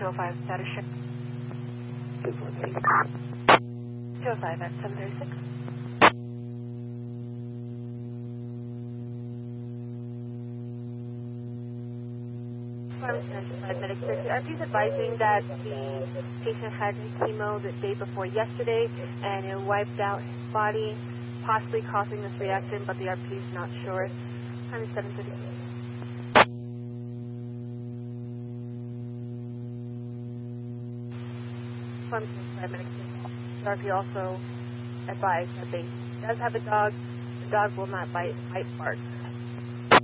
205 status check. 205 at 736. Medic City. Please advising that the patient had chemo the day before yesterday and it wiped out his body, possibly causing this reaction, but the RP is not sure. Time is 7:30. Medic City. The RP also advised that they does have a dog. The dog will not bite bark.